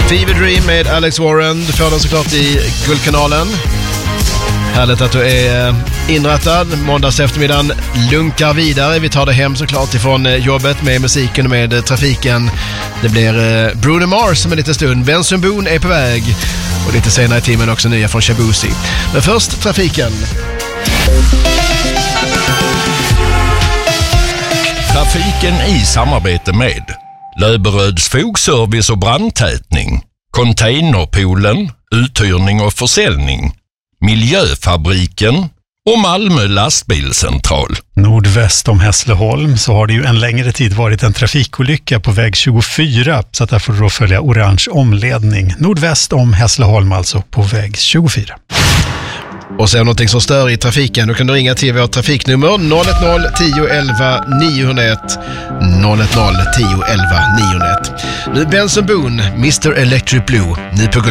Fever Dream med Alex Warren. Du får den såklart i Guldkanalen. Härligt att du är inrättad. Måndags eftermiddagen lunkar vidare. Vi tar det hem såklart ifrån jobbet med musiken och med trafiken. Det blir Bruno Mars om en liten stund. Benson Boone är på väg. Och lite senare i timmen också nya från Shabuzi. Men först trafiken. Trafiken i samarbete med Löberöds fogservice och brandtätning, Containerpoolen, uthyrning och försäljning, Miljöfabriken och Malmö lastbilscentral. Nordväst om Hässleholm så har det ju en längre tid varit en trafikolycka på väg 24, så att där får du då följa orange omledning. Nordväst om Hässleholm alltså på väg 24. Och så är det någonting som stör i trafiken. Då kan du ringa till vårt trafiknummer 010 10 11 901 010 10 11 901. Nu Benson Boone, Mr. Electric Blue, nu på